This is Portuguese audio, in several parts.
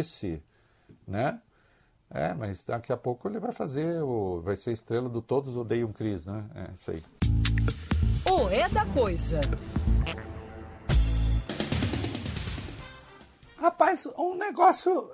vice, né? Mas daqui a pouco ele vai vai ser estrela do Todos Odeiam Cris, né? É isso aí. É da coisa. Rapaz, um negócio...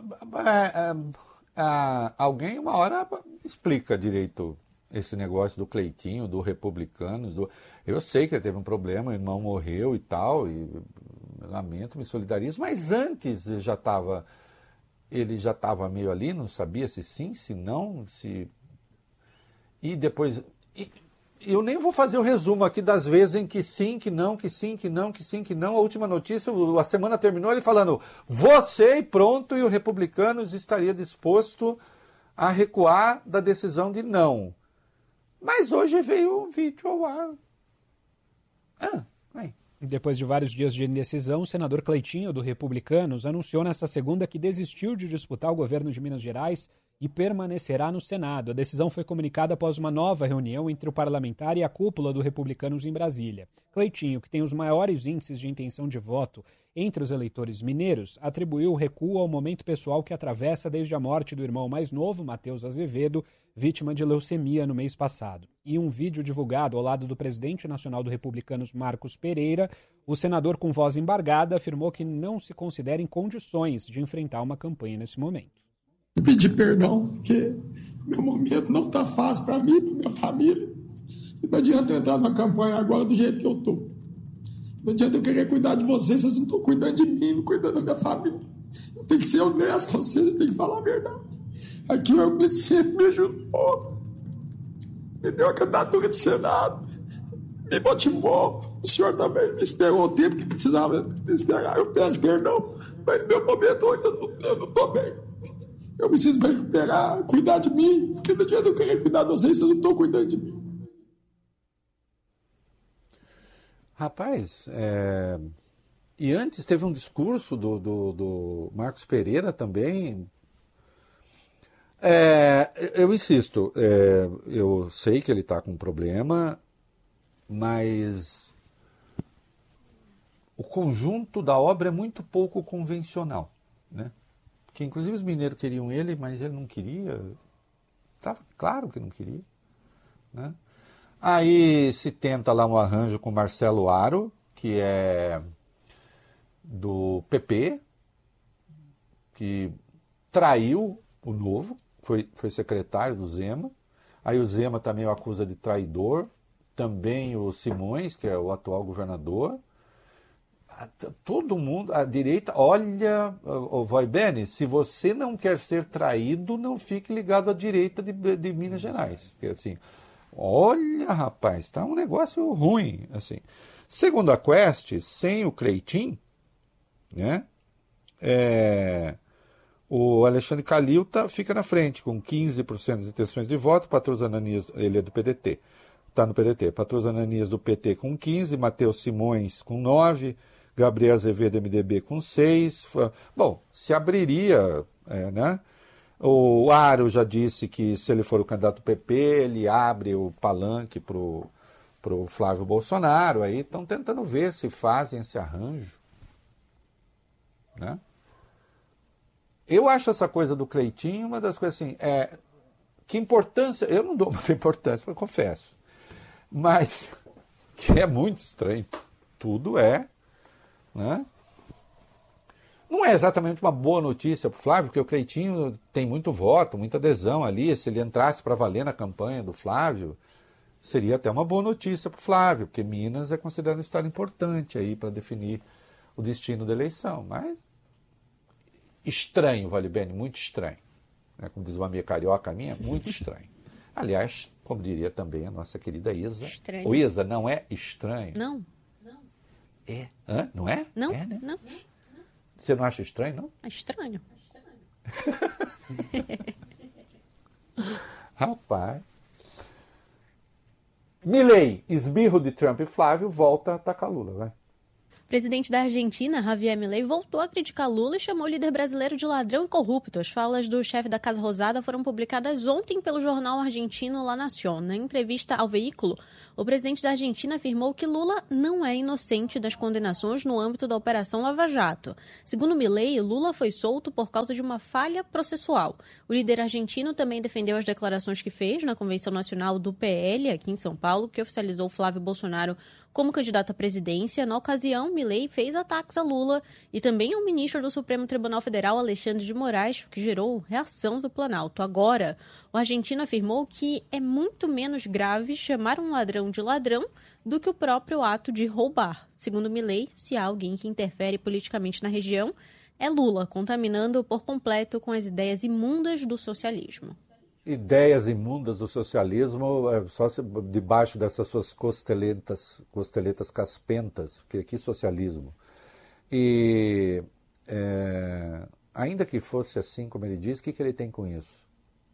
alguém uma hora explica direito esse negócio do Cleitinho, do Republicanos. Eu sei que ele teve um problema, o irmão morreu e tal, e lamento, me solidarizo, mas antes ele já estava meio ali, não sabia se sim, se não, se... E depois... Eu nem vou fazer o resumo aqui das vezes em que sim, que não, que sim, que não, que sim, que não. A última notícia, a semana terminou ele falando, você e pronto, e o Republicanos estaria disposto a recuar da decisão de não. Mas hoje veio um vídeo ao ar. Depois de vários dias de indecisão, o senador Cleitinho, do Republicanos, anunciou nesta segunda que desistiu de disputar o governo de Minas Gerais e permanecerá no Senado. A decisão foi comunicada após uma nova reunião entre o parlamentar e a cúpula do Republicanos em Brasília. Cleitinho, que tem os maiores índices de intenção de voto entre os eleitores mineiros, atribuiu o recuo ao momento pessoal que atravessa desde a morte do irmão mais novo, Matheus Azevedo, vítima de leucemia no mês passado. Em um vídeo divulgado ao lado do presidente nacional do Republicanos, Marcos Pereira, o senador com voz embargada afirmou que não se considera em condições de enfrentar uma campanha nesse momento. Pedir perdão, porque meu momento não está fácil para mim, para minha família. Não adianta eu entrar na campanha agora do jeito que eu estou. Não adianta eu querer cuidar de vocês não estão cuidando de mim, não cuidando da minha família. Eu tenho que ser honesto com vocês, eu tenho que falar a verdade. Aqui o Euclides sempre me ajudou, me deu a candidatura de Senado, me motivou. O senhor também me esperou o tempo que precisava me esperar. Eu peço perdão, mas no meu momento hoje eu não estou bem. Eu preciso me recuperar, cuidar de mim, porque não adianta eu querer cuidar de vocês não estão cuidando de mim. Rapaz, e antes teve um discurso do Marcos Pereira também. Eu insisto, eu sei que ele está com um problema, mas o conjunto da obra é muito pouco convencional, né? Que inclusive os mineiros queriam ele, mas ele não queria. Estava claro que não queria, né? Aí se tenta lá um arranjo com Marcelo Aro, que é do PP, que traiu o Novo, foi secretário do Zema. Aí o Zema também o acusa de traidor. Também o Simões, que é o atual governador. Todo mundo, a direita, olha, Vai Bene, se você não quer ser traído, não fique ligado à direita de Minas Gerais. Porque, assim, olha, rapaz, tá um negócio ruim, assim. Segundo a Quest, sem o Cleitinho, né, o Alexandre Calil fica na frente, com 15% das intenções de voto. Patrus Ananias, ele é do PDT, está no PDT. Patrus Ananias do PT com 15%, Matheus Simões com 9%, Gabriel Azevedo, MDB, com 6%. Bom, se abriria, né? O Aro já disse que se ele for o candidato do PP, ele abre o palanque para o Flávio Bolsonaro. Aí estão tentando ver se fazem esse arranjo, né? Eu acho essa coisa do Cleitinho uma das coisas assim, que importância, eu não dou muita importância, eu confesso, mas que é muito estranho, tudo né? Não é exatamente uma boa notícia para o Flávio, porque o Cleitinho tem muito voto, muita adesão ali, se ele entrasse para valer na campanha do Flávio, seria até uma boa notícia para o Flávio, porque Minas é considerado um estado importante aí para definir o destino da eleição, mas estranho, Vale Bene, muito estranho. Né? Como diz uma amiga carioca minha, muito estranho. Aliás, como diria também a nossa querida Isa. Estranho. O Isa, não é estranho? Não. É. Hã? Não é? Não, é, né? não. Você não acha estranho, não? É estranho. Rapaz. Milei, esbirro de Trump e Flávio, volta a atacar Lula, vai. O presidente da Argentina, Javier Milei, voltou a criticar Lula e chamou o líder brasileiro de ladrão e corrupto. As falas do chefe da Casa Rosada foram publicadas ontem pelo jornal argentino La Nación. Na entrevista ao veículo, O presidente da Argentina afirmou que Lula não é inocente das condenações no âmbito da Operação Lava Jato. Segundo Milei, Lula foi solto por causa de uma falha processual. O líder argentino também defendeu as declarações que fez na Convenção Nacional do PL, aqui em São Paulo, que oficializou Flávio Bolsonaro como candidato à presidência. Na ocasião, Milei fez ataques a Lula e também ao ministro do Supremo Tribunal Federal, Alexandre de Moraes, o que gerou reação do Planalto. Agora, o argentino afirmou que é muito menos grave chamar um ladrão de ladrão do que o próprio ato de roubar. Segundo Milei, se há alguém que interfere politicamente na região, é Lula, contaminando por completo com as ideias imundas do socialismo. Ideias imundas do socialismo, só debaixo dessas suas costeletas caspentas, porque aqui socialismo. E ainda que fosse assim, como ele diz, o que ele tem com isso?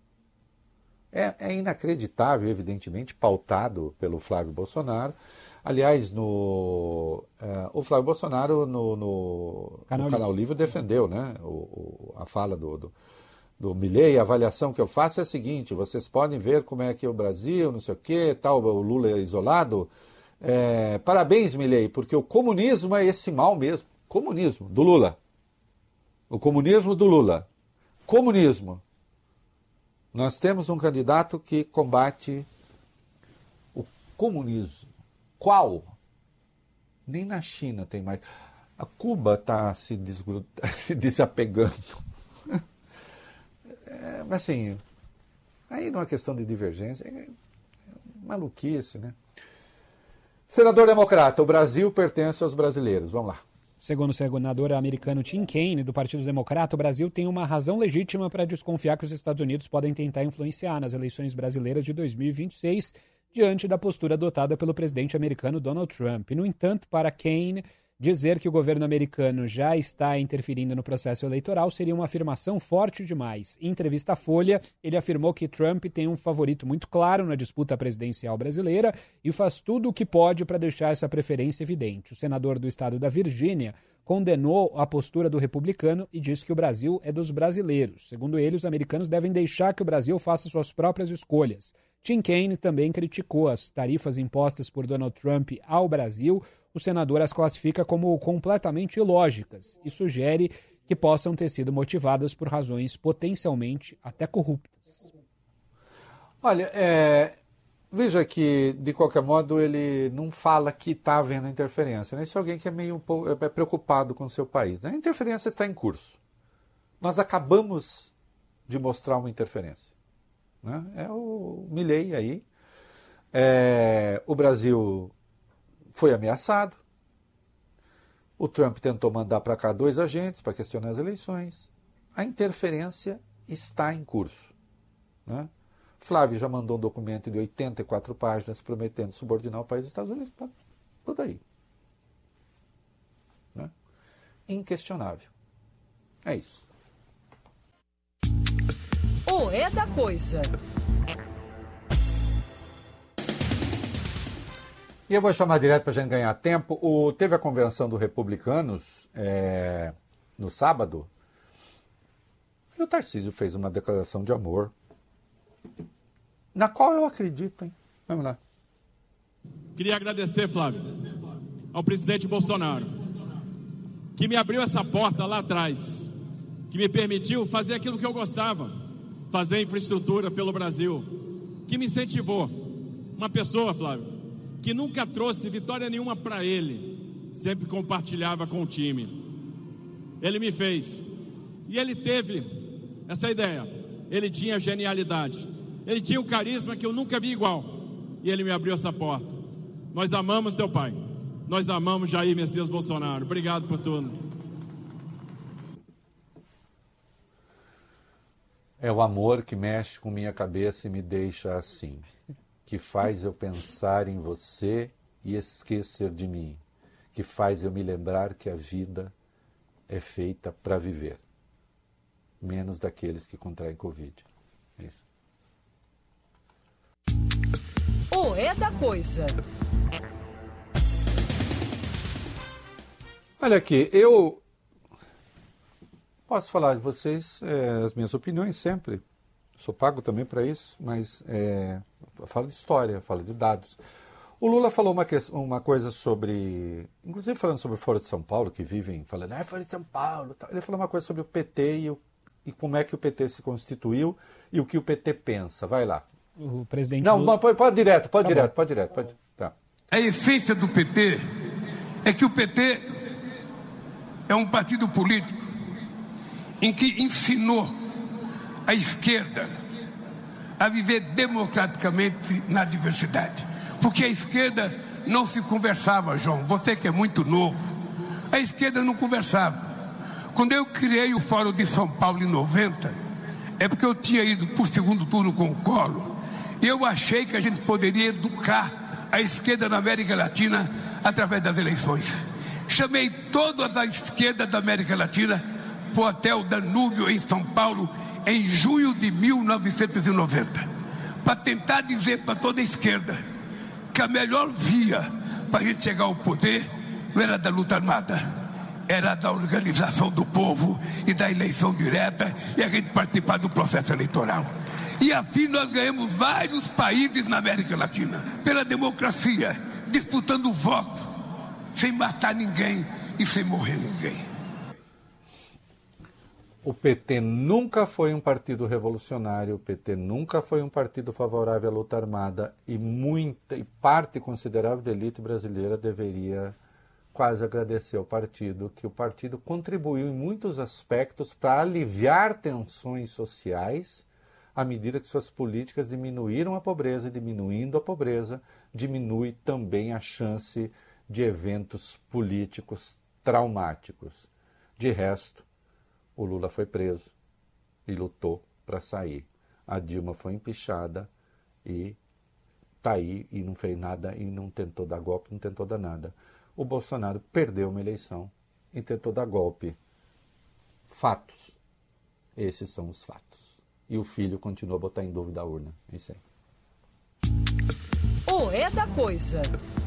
É inacreditável, evidentemente, pautado pelo Flávio Bolsonaro. Aliás, o Flávio Bolsonaro no Canal Livre defendeu, né, a fala do Milei. A avaliação que eu faço é a seguinte: vocês podem ver como é que o Brasil, não sei o quê, tal, o Lula é isolado. Parabéns, Milei, porque o comunismo é esse mal mesmo. Comunismo, do Lula. O comunismo do Lula. Comunismo. Nós temos um candidato que combate o comunismo. Qual? Nem na China tem mais. A Cuba está se desapegando. Mas assim, aí não é questão de divergência, é maluquice, né? Senador democrata, o Brasil pertence aos brasileiros. Vamos lá. Segundo o senador americano Tim Kaine, do Partido Democrata, o Brasil tem uma razão legítima para desconfiar que os Estados Unidos podem tentar influenciar nas eleições brasileiras de 2026, diante da postura adotada pelo presidente americano Donald Trump. No entanto, para Kaine, dizer que o governo americano já está interferindo no processo eleitoral seria uma afirmação forte demais. Em entrevista à Folha, ele afirmou que Trump tem um favorito muito claro na disputa presidencial brasileira e faz tudo o que pode para deixar essa preferência evidente. O senador do estado da Virgínia condenou a postura do republicano e disse que o Brasil é dos brasileiros. Segundo ele, os americanos devem deixar que o Brasil faça suas próprias escolhas. Tim Kaine também criticou as tarifas impostas por Donald Trump ao Brasil. O senador as classifica como completamente ilógicas e sugere que possam ter sido motivadas por razões potencialmente até corruptas. Olha, veja que, de qualquer modo, ele não fala que está havendo interferência, né? Isso é alguém que é meio preocupado com o seu país, né? A interferência está em curso. Nós acabamos de mostrar uma interferência, né? É o Milei aí. O Brasil foi ameaçado. O Trump tentou mandar para cá 2 agentes para questionar as eleições. A interferência está em curso, né? Flávio já mandou um documento de 84 páginas prometendo subordinar o país dos Estados Unidos. Tá tudo aí, né? Inquestionável. É isso. O É da Coisa. E eu vou chamar direto para a gente ganhar tempo. Teve a convenção dos republicanos no sábado. E o Tarcísio fez uma declaração de amor, na qual eu acredito, hein? Vamos lá. Queria agradecer, Flávio, ao presidente Bolsonaro, que me abriu essa porta lá atrás, que me permitiu fazer aquilo que eu gostava, fazer infraestrutura pelo Brasil, que me incentivou. Uma pessoa, Flávio, que nunca trouxe vitória nenhuma para ele, sempre compartilhava com o time. Ele me fez. E ele teve essa ideia. Ele tinha genialidade. Ele tinha um carisma que eu nunca vi igual. E ele me abriu essa porta. Nós amamos teu pai. Nós amamos Jair Messias Bolsonaro. Obrigado por tudo. É o amor que mexe com minha cabeça e me deixa assim, que faz eu pensar em você e esquecer de mim, que faz eu me lembrar que a vida é feita para viver, menos daqueles que contraem Covid. É isso. O É da Coisa. Olha aqui, eu posso falar de vocês as minhas opiniões sempre. Sou pago também para isso, mas eu falo de história, eu falo de dados. O Lula falou uma coisa sobre, inclusive falando sobre o Foro de São Paulo, que vivem falando, Foro de São Paulo. Ele falou uma coisa sobre o PT e como é que o PT se constituiu e o que o PT pensa. Vai lá. O presidente Não, Lula... pode direto. Tá. A essência do PT é que o PT é um partido político em que ensinou a esquerda a viver democraticamente na diversidade. Porque a esquerda não se conversava, João. Você que é muito novo. A esquerda não conversava. Quando eu criei o Fórum de São Paulo em 90, é porque eu tinha ido por segundo turno com o Collor. E eu achei que a gente poderia educar a esquerda na América Latina através das eleições. Chamei toda a esquerda da América Latina para o Hotel Danúbio, em São Paulo, em junho de 1990, para tentar dizer para toda a esquerda que a melhor via para a gente chegar ao poder não era da luta armada, era da organização do povo e da eleição direta e a gente participar do processo eleitoral. E assim nós ganhamos vários países na América Latina, pela democracia, disputando o voto, sem matar ninguém e sem morrer ninguém. O PT nunca foi um partido revolucionário, o PT nunca foi um partido favorável à luta armada e parte considerável da elite brasileira deveria quase agradecer ao partido, que o partido contribuiu em muitos aspectos para aliviar tensões sociais à medida que suas políticas diminuíram a pobreza, e diminuindo a pobreza, diminui também a chance de eventos políticos traumáticos. De resto, o Lula foi preso e lutou para sair. A Dilma foi empichada e está aí e não fez nada e não tentou dar golpe, não tentou dar nada. O Bolsonaro perdeu uma eleição e tentou dar golpe. Fatos. Esses são os fatos. E o filho continua a botar em dúvida a urna. É isso aí. O É da Coisa.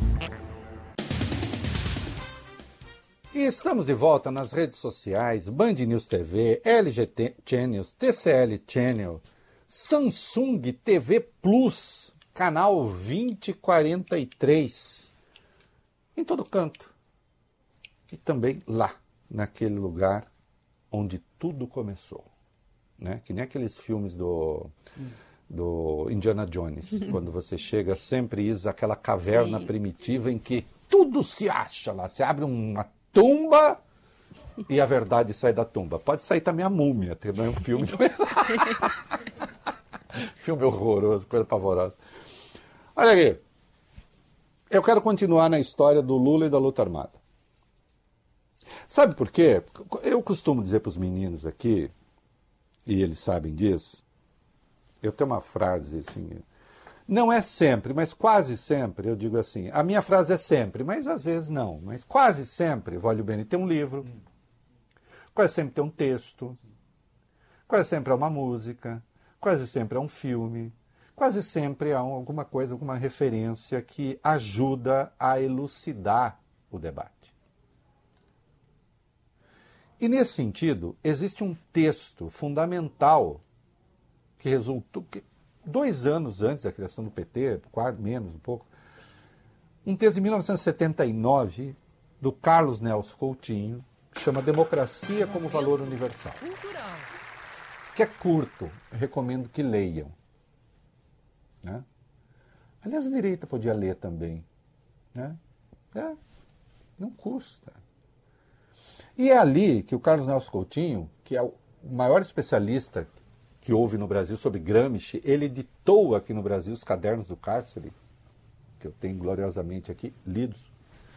E estamos de volta nas redes sociais, Band News TV, LG Channels, TCL Channel, Samsung TV Plus, canal 2043, em todo canto. E também lá, naquele lugar onde tudo começou. Né? Que nem aqueles filmes do Indiana Jones, quando você chega sempre aquela caverna primitiva em que tudo se acha lá, você abre uma tumba e a verdade sai da tumba. Pode sair também a múmia, não é um filme. Filme horroroso, coisa pavorosa. Olha aqui. Eu quero continuar na história do Lula e da luta armada. Sabe por quê? Eu costumo dizer para os meninos aqui, e eles sabem disso, eu tenho uma frase assim, não é sempre, mas quase sempre, eu digo assim, a minha frase é sempre, mas às vezes não, mas quase sempre, Vale bene tem um livro, quase sempre tem um texto, quase sempre é uma música, quase sempre é um filme, quase sempre é alguma coisa, alguma referência que ajuda a elucidar o debate. E nesse sentido, existe um texto fundamental que resultou, 2 anos antes da criação do PT, quase menos um pouco, um texto de 1979, do Carlos Nelson Coutinho, que chama Democracia como Valor Universal. Que é curto, eu recomendo que leiam. Né? Aliás, a direita podia ler também. Né? Não custa. E é ali que o Carlos Nelson Coutinho, que é o maior especialista que houve no Brasil sobre Gramsci, ele editou aqui no Brasil os Cadernos do Cárcere, que eu tenho gloriosamente aqui, lidos.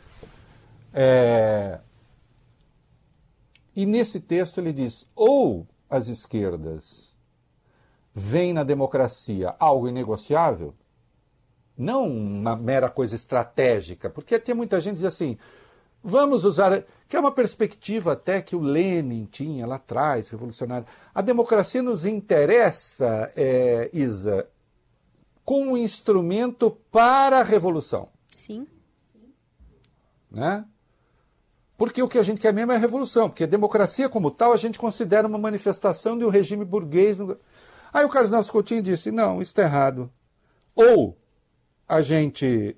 E nesse texto ele diz, ou as esquerdas veem na democracia algo inegociável, não uma mera coisa estratégica, porque tem muita gente que diz assim, vamos usar, que é uma perspectiva até que o Lenin tinha lá atrás, revolucionário. A democracia nos interessa, Isa, como um instrumento para a revolução. Sim. Né? Porque o que a gente quer mesmo é a revolução, porque a democracia como tal a gente considera uma manifestação de um regime burguês. Aí o Carlos Nelson Coutinho disse, não, isso está errado. Ou a gente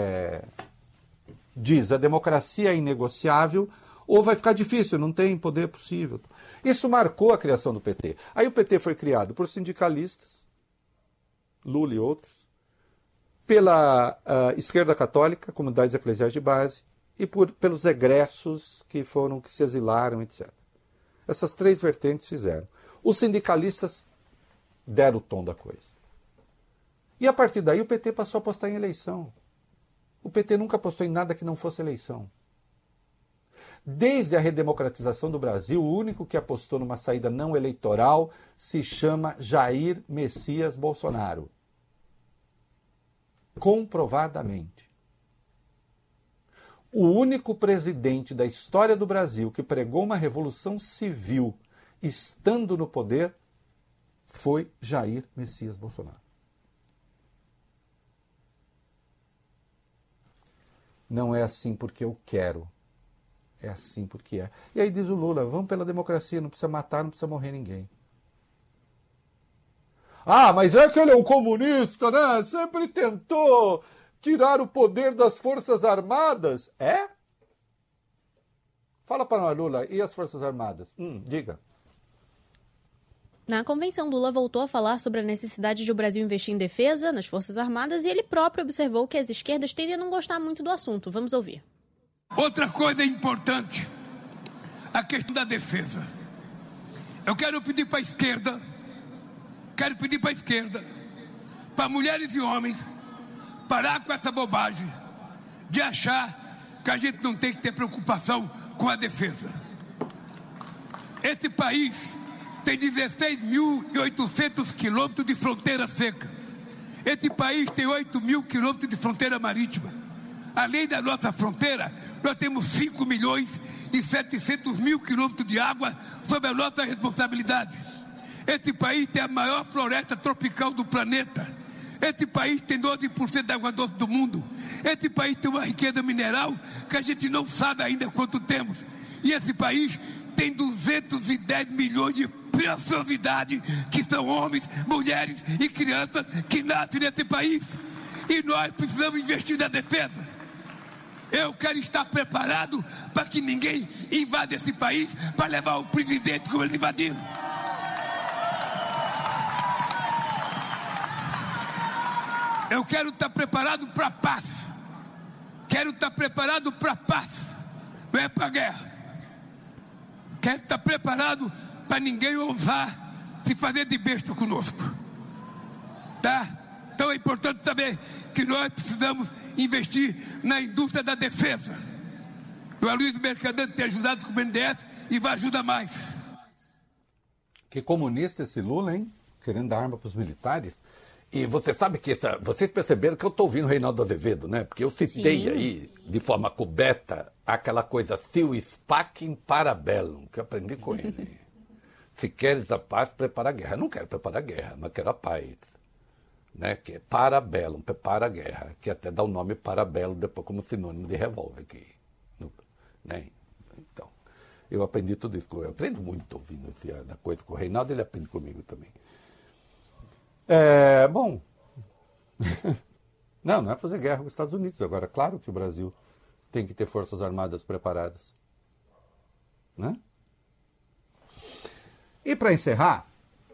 diz a democracia é inegociável, ou vai ficar difícil, não tem poder possível. Isso marcou a criação do PT. Aí o PT foi criado por sindicalistas, Lula e outros, pela esquerda católica, comunidades eclesiais de base, e pelos egressos que se exilaram, etc. Essas três vertentes fizeram. Os sindicalistas deram o tom da coisa. E a partir daí o PT passou a apostar em eleição. O PT nunca apostou em nada que não fosse eleição. Desde a redemocratização do Brasil, o único que apostou numa saída não eleitoral se chama Jair Messias Bolsonaro. Comprovadamente. O único presidente da história do Brasil que pregou uma revolução civil estando no poder foi Jair Messias Bolsonaro. Não é assim porque eu quero. É assim porque é. E aí diz o Lula, vamos pela democracia, não precisa matar, não precisa morrer ninguém. Ah, mas é que ele é um comunista, né? Sempre tentou tirar o poder das Forças Armadas. É? Fala para nós, Lula, e as Forças Armadas? Diga. Na convenção, Lula voltou a falar sobre a necessidade de o Brasil investir em defesa, nas Forças Armadas, e ele próprio observou que as esquerdas tendem a não gostar muito do assunto. Vamos ouvir. Outra coisa importante, a questão da defesa. Eu quero pedir para a esquerda, para mulheres e homens, parar com essa bobagem de achar que a gente não tem que ter preocupação com a defesa. Esse país tem 16.800 quilômetros de fronteira seca. Esse país tem 8.000 quilômetros de fronteira marítima. Além da nossa fronteira, nós temos 5.700.000 quilômetros de água sob a nossa responsabilidade. Esse país tem a maior floresta tropical do planeta. Esse país tem 12% da água doce do mundo. Esse país tem uma riqueza mineral que a gente não sabe ainda quanto temos. E esse país tem 210 milhões de preciosidade, que são homens, mulheres e crianças que nascem nesse país. E nós precisamos investir na defesa. Eu quero estar preparado para que ninguém invada esse país para levar o presidente como eles invadiram. Eu quero estar preparado para a paz. Quero estar preparado para a paz, não é para a guerra. Quero estar preparado para ninguém ousar se fazer de besta conosco. Tá? Então é importante saber que nós precisamos investir na indústria da defesa. O Aloysio Mercadante tem ajudado com o BNDES e vai ajudar mais. Que comunista esse Lula, hein? Querendo dar arma para os militares. E você sabe que vocês perceberam que eu estou ouvindo o Reinaldo Azevedo, né? Porque eu citei aí, de forma coberta, aquela coisa, Civis pacem para bellum, que eu aprendi com ele. Se queres a paz, prepara a guerra. Eu não quero preparar a guerra, mas quero a paz. Né? Que é para bellum, prepara a guerra, que até dá o nome para bellum depois como sinônimo de revólver. Aqui, né? Então, eu aprendi tudo isso. Eu aprendo muito ouvindo da coisa com o Reinaldo, ele aprende comigo também. Bom, não é fazer guerra com os Estados Unidos. Agora, claro que o Brasil tem que ter forças armadas preparadas. Né? E para encerrar,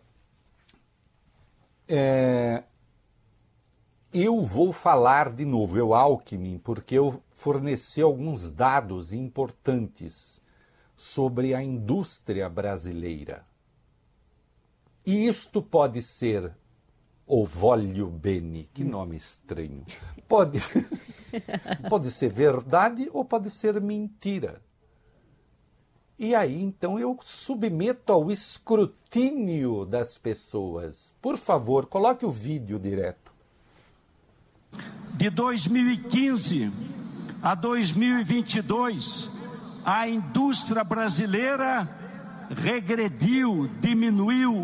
eu vou falar de novo, Alckmin, porque eu forneci alguns dados importantes sobre a indústria brasileira. E isto pode ser o voglio bene, que nome estranho. Pode ser verdade ou pode ser mentira. E aí, então, eu submeto ao escrutínio das pessoas. Por favor, coloque o vídeo direto. De 2015 a 2022, a indústria brasileira regrediu, diminuiu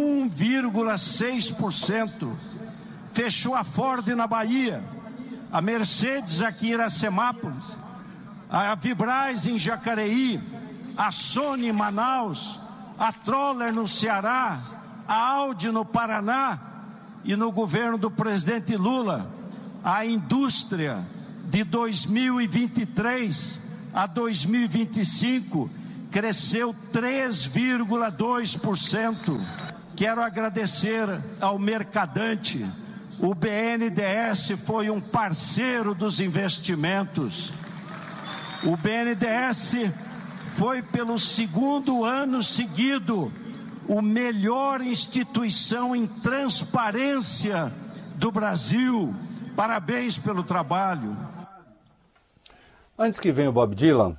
1,6%. Fechou a Ford na Bahia, a Mercedes aqui em Iracemápolis, a Vibraz em Jacareí, a Sony em Manaus, a Troller no Ceará, a Audi no Paraná e no governo do presidente Lula, a indústria de 2023 a 2025 cresceu 3,2%. Quero agradecer ao Mercadante. O BNDES foi um parceiro dos investimentos. O BNDES foi, pelo segundo ano seguido, o melhor instituição em transparência do Brasil. Parabéns pelo trabalho. Antes que venha o Bob Dylan,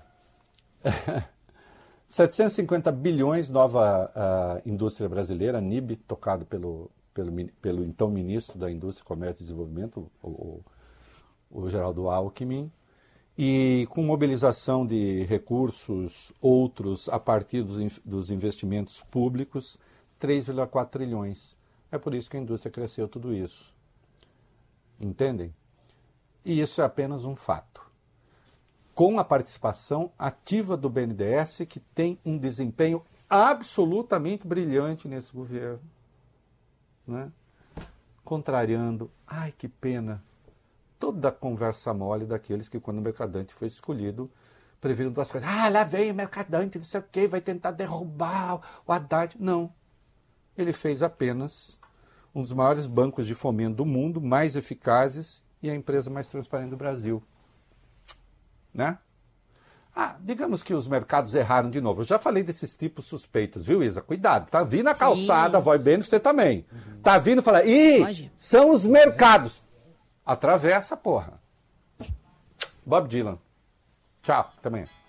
750 bilhões, nova indústria brasileira, NIB, tocado pelo então ministro da Indústria, Comércio e Desenvolvimento, o Geraldo Alckmin, e com mobilização de recursos outros a partir dos investimentos públicos, 3,4 trilhões. É por isso que a indústria cresceu tudo isso. Entendem? E isso é apenas um fato. Com a participação ativa do BNDES, que tem um desempenho absolutamente brilhante nesse governo. Né? Contrariando, ai que pena, toda a conversa mole daqueles que, quando o Mercadante foi escolhido, previram duas coisas. Ah, lá vem o Mercadante, não sei o quê, vai tentar derrubar o Haddad. Não. Ele fez apenas um dos maiores bancos de fomento do mundo, mais eficazes e a empresa mais transparente do Brasil. Né? Digamos que os mercados erraram de novo. Eu já falei desses tipos suspeitos, viu, Isa? Cuidado, tá vindo a calçada, vai bem, você também. Tá vindo e fala, são os mercados. Atravessa, porra. Bob Dylan. Tchau, até amanhã.